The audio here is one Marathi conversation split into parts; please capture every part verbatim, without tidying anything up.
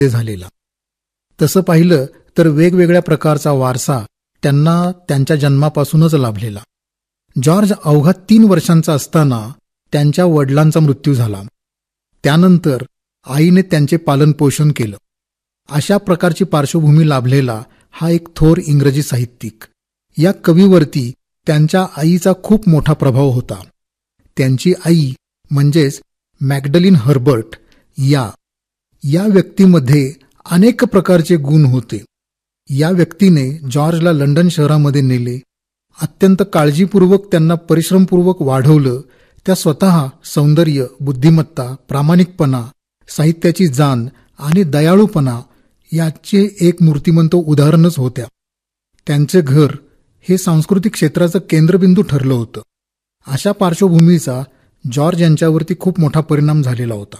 झालेला. तसं पाहिलं तर वेगवेगळ्या प्रकारचा वारसा त्यांना त्यांच्या जन्मापासूनच लाभलेला. जॉर्ज अवघा तीन वर्षांचा असताना त्यांच्या वडिलांचा मृत्यू झाला. त्यानंतर आईने त्यांचे पालनपोषण केलं. अशा प्रकारची पार्श्वभूमी लाभलेला हा एक थोर इंग्रजी साहित्यिक. या कवीवरती त्यांच्या आईचा खूप मोठा प्रभाव होता. त्यांची आई म्हणजेच मॅगडलिन हर्बर्ट या या व्यक्तीमध्ये अनेक प्रकारचे गुण होते. या व्यक्तीने जॉर्जला लंडन शहरामध्ये नेले, अत्यंत काळजीपूर्वक त्यांना परिश्रमपूर्वक वाढवलं. त्या स्वतः सौंदर्य, बुद्धिमत्ता, प्रामाणिकपणा, साहित्याची जाण आणि दयाळूपणा याचे एक मूर्तिमंत उदाहरणच होत्या. त्यांचे घर हे सांस्कृतिक क्षेत्राचं केंद्रबिंदू ठरलं होतं. अशा पार्श्वभूमीचा जॉर्ज यांच्यावरती खूप मोठा परिणाम झालेला होता.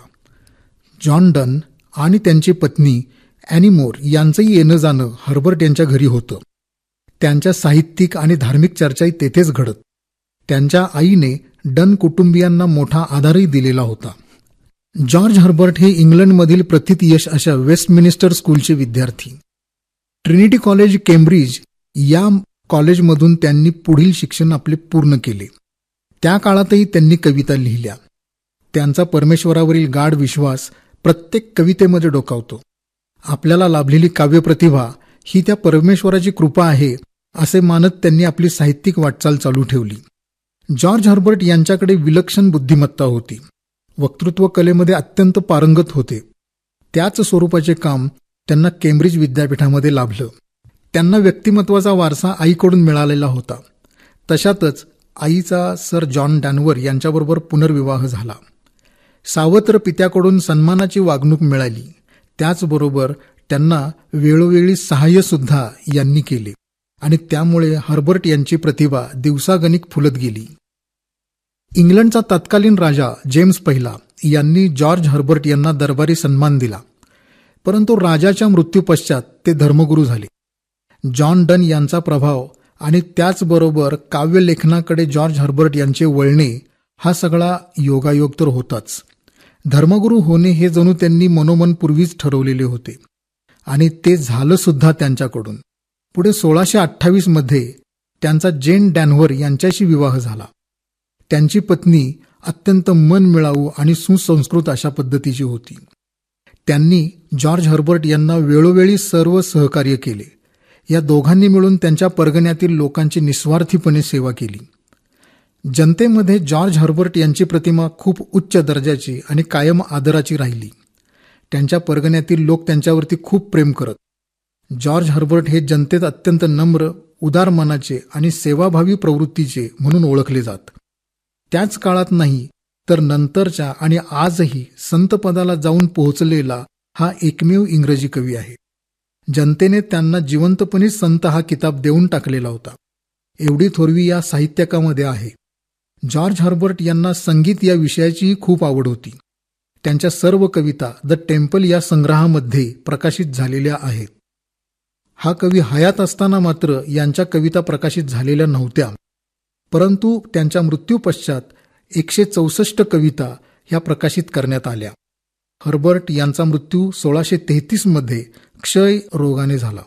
जॉन डन आणि त्यांची पत्नी ॲनी मोर यांचंही येणं जाणं हर्बर्ट यांच्या घरी होतं. त्यांच्या साहित्यिक आणि धार्मिक चर्चाही तेथेच घडत. त्यांच्या आईने डन कुटुंबियांना मोठा आधारही दिलेला होता. जॉर्ज हर्बर्ट हे इंग्लंडमधील प्रथित यश अशा वेस्टमिनिस्टर स्कूलचे विद्यार्थी. ट्रिनिटी कॉलेज केम्ब्रिज या कॉलेजमधून त्यांनी पुढील शिक्षण आपले पूर्ण केले. त्या काळातही त्यांनी कविता लिहिल्या. त्यांचा परमेश्वरावरील गाढ विश्वास प्रत्येक कवितेमध्ये डोकावतो. आपल्याला लाभलेली काव्यप्रतिभा ही त्या परमेश्वराची कृपा आहे असे मानत त्यांनी आपली साहित्यिक वाटचाल चालू ठेवली. जॉर्ज हर्बर्ट यांच्याकडे विलक्षण बुद्धिमत्ता होती. वक्तृत्व कलेमध्ये अत्यंत पारंगत होते. त्याच स्वरूपाचे काम त्यांना केम्ब्रिज विद्यापीठामध्ये लाभलं. त्यांना व्यक्तिमत्वाचा वारसा आईकडून मिळालेला होता. तशातच आईचा सर जॉन डॅनवर यांच्याबरोबर पुनर्विवाह झाला. सावत्र पित्याकडून सन्मानाची वागणूक मिळाली. त्याचबरोबर त्यांना वेळोवेळी सहाय्यसुद्धा यांनी केले आणि त्यामुळे हर्बर्ट यांची प्रतिभा दिवसागणिक फुलत गेली. इंग्लंडचा तत्कालीन राजा जेम्स पहिला यांनी जॉर्ज हर्बर्ट यांना दरबारी सन्मान दिला, परंतु राजाच्या मृत्यूपश्चात ते धर्मगुरू झाले. जॉन डन यांचा प्रभाव आणि त्याचबरोबर काव्यलेखनाकडे जॉर्ज हर्बर्ट यांचे वळणे हा सगळा योगायोग तर होताच. धर्मगुरू होणे हे जणू त्यांनी मनोमन पूर्वीच ठरवलेले होते आणि ते झालं सुद्धा त्यांच्याकडून. पुढे सोळाशे अठ्ठावीस मध्ये त्यांचा जेन डॅनव्हर यांच्याशी विवाह झाला. त्यांची पत्नी अत्यंत मनमिळावू आणि सुसंस्कृत अशा पद्धतीची होती. त्यांनी जॉर्ज हर्बर्ट यांना वेळोवेळी सर्व सहकार्य केले. या दोघांनी मिळून त्यांच्या परगण्यातील लोकांची निस्वार्थीपणे सेवा केली. जनतेमध्ये जॉर्ज हर्बर्ट यांची प्रतिमा खूप उच्च दर्जाची आणि कायम आदराची राहिली. त्यांच्या परगण्यातील लोक त्यांच्यावरती खूप प्रेम करत. जॉर्ज हर्बर्ट हे जनतेत अत्यंत नम्र, उदार मनाचे आणि सेवाभावी प्रवृत्तीचे म्हणून ओळखले जात. त्याच काळात नाही तर नंतरच्या आणि आजही संतपदाला जाऊन पोहोचलेला हा एकमेव इंग्रजी कवी आहे. जनतेने त्यांना जिवंतपणे संत हा किताब देऊन टाकलेला होता. एवढी थोरवी या साहित्यकामध्ये आहे. जॉर्ज हर्बर्ट यांना संगीत या विषयाचीही खूप आवड होती. त्यांच्या सर्व कविता द टेम्पल या संग्रहामध्ये प्रकाशित झालेल्या आहेत. हा कवी हयात असताना मात्र यांच्या कविता प्रकाशित झालेल्या नव्हत्या, परंतु त्यांच्या मृत्यूपश्चात एकशे चौसष्ट कविता ह्या प्रकाशित करण्यात आल्या. हर्बर्ट यांचा मृत्यू सोळाशे तेहतीस मध्ये क्षय रोगाने झाला.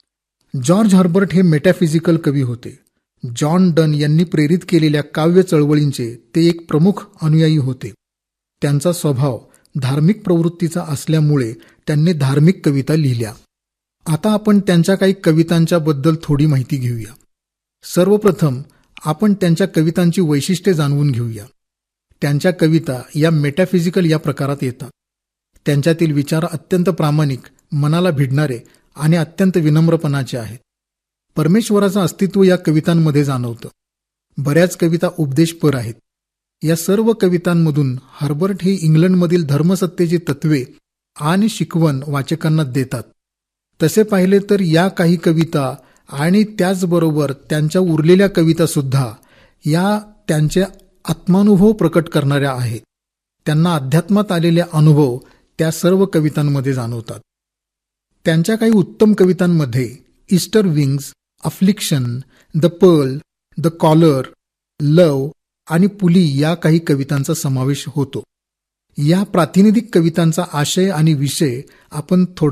जॉर्ज हर्बर्ट हे मेटाफिजिकल कवी होते. जॉन डन यांनी प्रेरित केलेल्या काव्य चळवळींचे ते एक प्रमुख अनुयायी होते. त्यांचा स्वभाव धार्मिक प्रवृत्तीचा असल्यामुळे त्यांनी धार्मिक कविता लिहिल्या. आता आपण त्यांच्या काही कवितांच्या बद्दल थोडी माहिती घेऊया. सर्वप्रथम आपण त्यांच्या कवितांची वैशिष्ट्ये जाणून घेऊया. त्यांच्या कविता या मेटाफिजिकल या प्रकारात येतात. त्यांच्यातील विचार अत्यंत प्रामाणिक, मनाला भिडणारे आणि अत्यंत विनम्रपणाचे आहेत. परमेश्वराचं अस्तित्व या कवितांमध्ये जाणवतं. बऱ्याच कविता उपदेशपर आहेत. या सर्व कवितांमधून हर्बर्ट हे इंग्लंडमधील धर्मसत्तेची तत्वे आणि शिकवण वाचकांना देतात. तसे पाहिले तर या काही कविता आणि त्याचबरोबर त्यांच्या उरलेल्या कविता सुद्धा या त्यांचे आत्मानुभव प्रकट करणाऱ्या आहेत. त्यांना अध्यात्मात आलेले अनुभव त्या सर्व कवितांमध्ये जाणवतात. त्यांच्या काही उत्तम कवितांमध्ये Easter wings, affliction, the Perl, the collar, लव आणि पुली या काही कवितांचा समावेश होतो. या प्रातिनिधिक कवितांचा आशय आणि विषय आपण थोडक्यात